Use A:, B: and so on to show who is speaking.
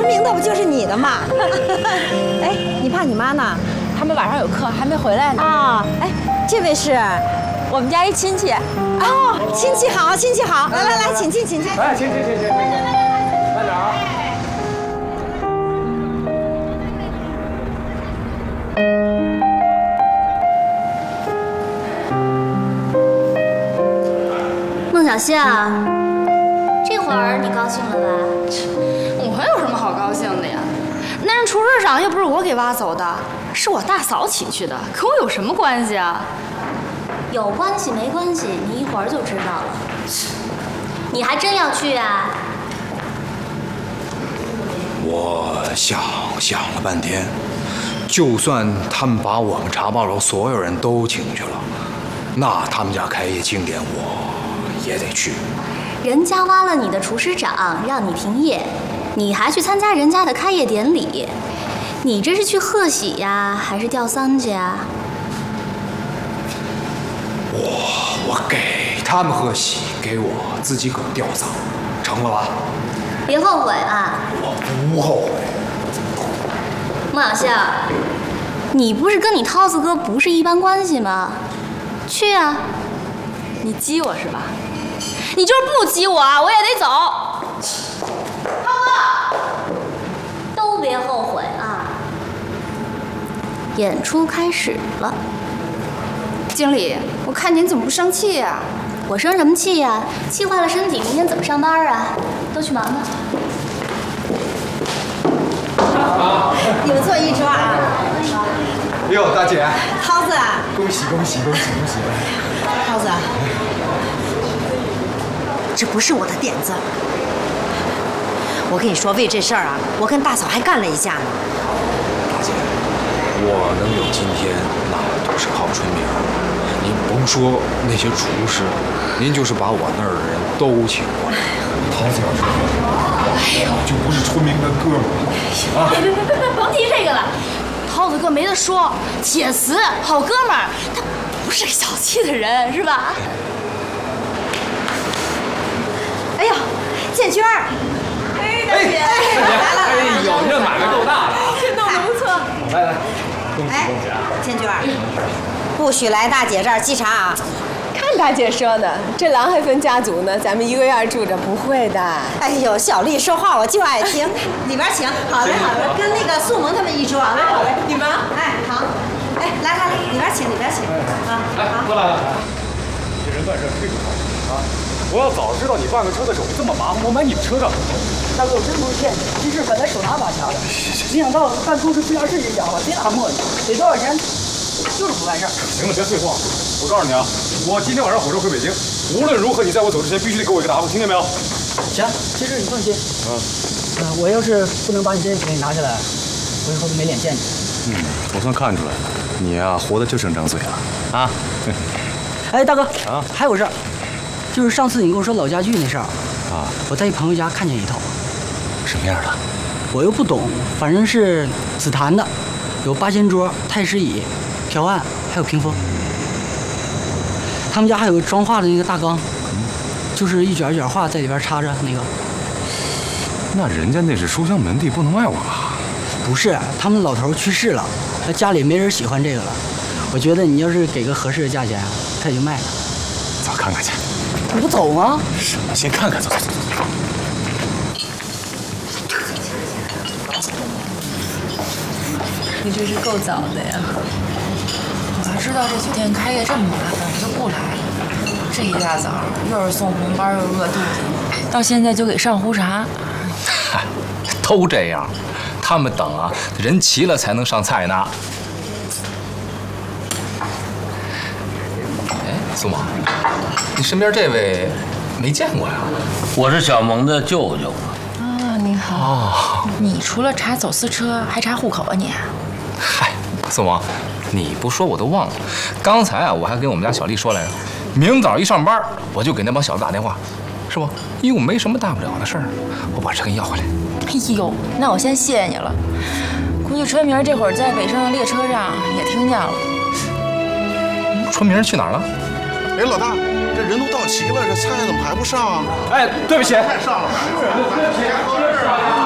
A: 成名的不就是你的吗？哎，你爸你妈呢？
B: 他们晚上有课，还没回来呢。
A: 啊，哎，这位是
B: 我们家一亲戚。
A: 哦，亲戚好，亲戚好，来来来，请进，请进。
C: 来，请，慢点啊。
D: 孟小夏，这会儿你高兴了吧？
B: 我有什么好高兴的呀？那人厨师长又不是我给挖走的，是我大嫂请去的，跟我有什么关系啊？
D: 有关系没关系，你一会儿就知道了。你还真要去啊？
E: 我想了半天，就算他们把我们茶报楼所有人都请去了，那他们家开业庆典我也得去。
D: 人家挖了你的厨师长，让你停业，你还去参加人家的开业典礼，你这是去贺喜呀，还是吊丧去啊？
E: 我给他们贺喜，给我自己可吊丧，成了吧？
D: 别后悔啊！
E: 我不后悔。
D: 孟小夏，你不是跟你涛子哥不是一般关系吗？去啊！
B: 你激我是吧？你就是不激我啊，我也得走。涛哥，
D: 都别后悔啊！演出开始了。
B: 经理，我看您怎么不生气呀？
D: 我生什么气呀？气坏了身体，明天怎么上班啊？都去忙吧。
A: 你们坐一桌啊。
E: 哎呦，大姐，
A: 涛子，
E: 恭喜！
A: 涛子，这不是我的点子。我跟你说，为这事儿啊，我跟大嫂还干了一架呢。
E: 大姐，我能有今天，那都是靠春明。您甭说那些厨师，您就是把我那儿的人都请过来。陶子要说，我就不是春明的哥们儿啊！
B: 别，甭提这个了。涛子哥没得说，铁瓷好哥们儿，他不是个小气的人，是吧？
A: 哎呦，建娟儿，
B: 哎，大姐，
A: 来了！
C: 哎呦，你这买卖够大的啊！
B: 这弄得不错。
C: 来，恭喜
A: 哎
C: 恭喜啊！
A: 建娟儿，不许来大姐这儿沏茶啊！
F: 看大姐说的，这狼还分家族呢，咱们一个院住着，不会的。
A: 哎呦，小丽说话我就爱听，里边请。好嘞，跟那个素萌他们一桌。好嘞，你们。哎，好。哎，来，里边请。啊，
C: 来，过来了。这人办事忒不靠谱啊！我要早知道你办个车的手续这么麻烦，我买你的车干嘛？
G: 大哥，我真不是骗你，其实本来手拿把掐的，没想到办公室出点事情搅了，别打磨叽，得多少钱？就是不办事儿。
C: 行了，别废话。我告诉你啊，我今天晚上火车回北京，无论如何，你在我走之前必须得给我一个答复，听见没有？
G: 行，其实你放心，我要是不能把你这些给拿下来，我以后都没脸见你。
C: 我算看出来了，你呀，活的就剩张嘴了啊！
G: 哎，大哥
C: 啊，
G: 还有事儿，就是上次你跟我说老家具那事儿
C: 啊，
G: 我在一朋友家看见一套，
C: 什么样的？
G: 我又不懂，反正是紫檀的，有八仙桌、太师椅、条案，还有屏风。他们家还有装画的那个大缸，就是一卷一卷画在里边插着那个。
C: 那人家那是书香门第，不能卖我吧？
G: 不是，他们老头去世了，他家里没人喜欢这个了。我觉得你要是给个合适的价钱，他也就卖了。
C: 走，看看去。
G: 你不走吗？
C: 什么？先看看，走。
B: 你这是够早的呀！我要知道这酒店开业这么麻烦，我就不来了。这一大早又是送红包又饿肚子，到现在就给上壶茶。
H: 嗨，都这样，他们等啊，人齐了才能上菜呢。哎，苏萌，你身边这位没见过呀？
I: 我是小萌的舅舅。
B: 啊，你好。哦，你除了查走私车，还查户口啊你？
H: 嗨，苏萌，你不说我都忘了。刚才啊，我还跟我们家小丽说来着，明早一上班，我就给那帮小子打电话，是不？因为我没什么大不了的事儿，我把车给你要回来。
B: 哎呦，那我先谢谢你了。估计春明这会儿在北上的列车上也听见了。
H: 春明去哪儿了？
J: 哎，老大，这人都到齐了，这菜怎么还不上啊？
C: 哎，对不起，
J: 菜上了。是，对不起，好事啊。